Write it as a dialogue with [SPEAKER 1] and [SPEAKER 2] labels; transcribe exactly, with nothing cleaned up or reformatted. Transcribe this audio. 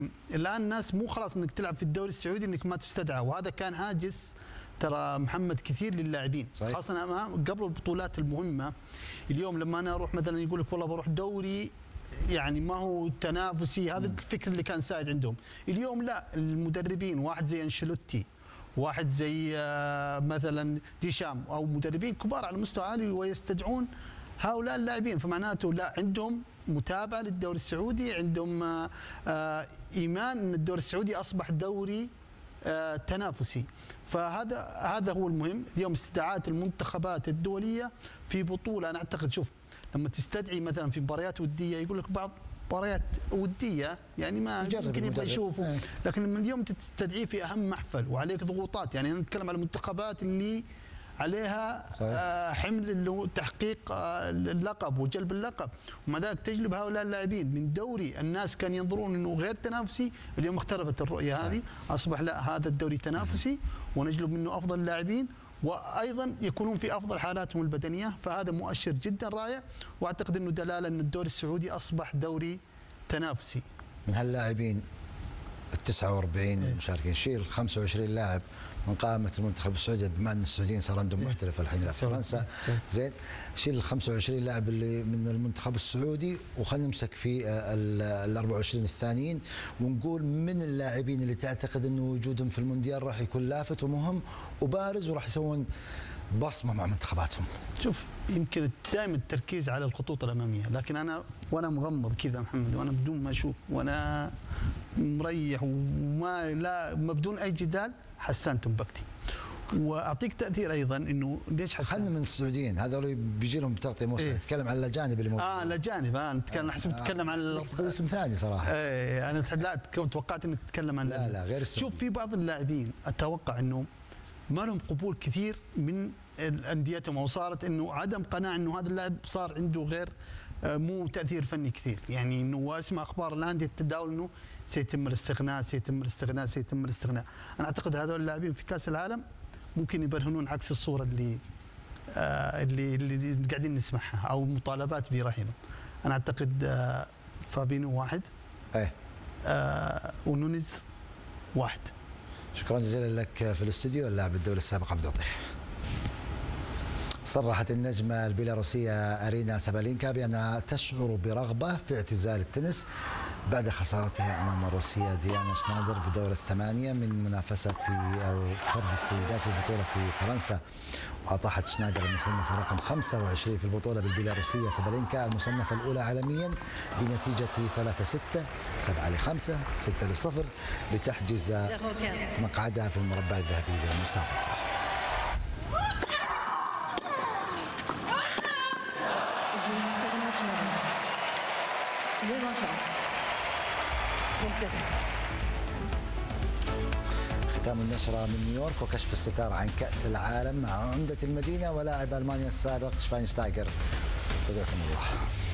[SPEAKER 1] الان الناس مو خلاص انك تلعب في الدوري السعودي انك ما تستدعى، وهذا كان هاجس ترى محمد كثير للاعبين، خاصه قبل البطولات المهمه. اليوم لما انا اروح مثلا يقول لك والله بروح دوري يعني ما هو تنافسي، هذا الفكر اللي كان سائد عندهم. اليوم لا، المدربين واحد زي انشيلوتي، واحد زي مثلا ديشام او مدربين كبار على مستوى عالي ويستدعون هؤلاء اللاعبين، فمعناته لا عندهم متابعه للدوري السعودي، عندهم ايمان ان الدوري السعودي اصبح دوري تنافسي. فهذا هذا هو المهم. اليوم استدعاءات المنتخبات الدوليه في بطوله، انا اعتقد شوف لما تستدعي مثلا في مباريات وديه يقول لك بعض مباريات وديه يعني ما يمكن يبغى يشوفه، لكن من اليوم تستدعيه في اهم محفل وعليك ضغوطات. يعني انا نتكلم على المنتخبات اللي عليها صحيح. حمل اللي تحقيق اللقب وجلب اللقب، ومع ذلك تجلب هؤلاء اللاعبين من دوري الناس كان ينظرون انه غير تنافسي، اليوم اختلفت الرؤيه صحيح. هذه اصبح لا، هذا الدوري تنافسي ونجلب منه افضل اللاعبين، وايضا يكونون في افضل حالاتهم البدنيه، فهذا مؤشر جدا رائع، واعتقد انه دلاله ان الدوري السعودي اصبح دوري تنافسي.
[SPEAKER 2] من هاللاعبين ال تسعة وأربعين المشاركين شيل خمسة وعشرين لاعب من قائمه المنتخب السعودي، بما ان السعوديين صار عندهم محترف الحين يلعب في فرنسا، زين شيل ال خمسة وعشرين لاعب اللي من المنتخب السعودي وخلينا نمسك في ال أربعة وعشرين الثانيين، ونقول من اللاعبين اللي تعتقد انه وجودهم في المونديال راح يكون لافت ومهم وبارز وراح يسوون بصمه مع منتخباتهم.
[SPEAKER 1] شوف يمكن دائما التركيز على الخطوط الاماميه، لكن انا وانا مغمض كذا محمد، وانا بدون ما اشوف وانا مريح وما لا بدون اي جدال، حسان تنبكتي. واعطيك تاثير ايضا انه ليش حسان؟
[SPEAKER 2] خلنا من السعوديين هذول بيجي لهم تغطيه موسم، إيه؟ نتكلم عن الاجانب اللي موجودين.
[SPEAKER 1] اه الاجانب، اه نتكلم احسب نتكلم عن
[SPEAKER 2] آه اسم ثاني صراحه.
[SPEAKER 1] ايه انا لا توقعت انك تتكلم عن
[SPEAKER 2] لا لا غير السعودي.
[SPEAKER 1] شوف في بعض اللاعبين اتوقع انه ما لهم قبول كثير من انديتهم، او صارت انه عدم قناعه انه هذا اللاعب صار عنده غير مو تاثير فني كثير، يعني انه واسمع اخبار الانديه تتداول انه سيتم الاستغناء سيتم الاستغناء سيتم الاستغناء. انا اعتقد هذول اللاعبين في كاس العالم ممكن يبرهنون عكس الصوره اللي آه اللي اللي قاعدين نسمعها او مطالبات برحيلهم. انا اعتقد آه فابينو واحد،
[SPEAKER 2] ايه
[SPEAKER 1] آه ونونيز واحد.
[SPEAKER 2] شكرا جزيلا لك في الاستوديو اللاعب الدولي السابق عبد اللطيف. صرحت النجمة البيلاروسية أرينا سابالينكا بأنها تشعر برغبة في اعتزال التنس بعد خسارتها أمام الروسية ديانا شنايدر بدور الثمانية من منافسة أو فرد السيدات في بطولة فرنسا. وأطاحت شنايدر المصنفة رقم خمسة وعشرين في البطولة بالبيلاروسية سابالينكا المصنفة الأولى عالميا بنتيجة ثلاثة ستة سبعة لخمسة ستة لصفر لتحجز مقعدها في المربع الذهبي للمسابقة. ختام النشرة من نيويورك وكشف الستار عن كأس العالم مع عمدة المدينة ولاعب ألمانيا السابق شفاينشتايجر. استودعكم الله.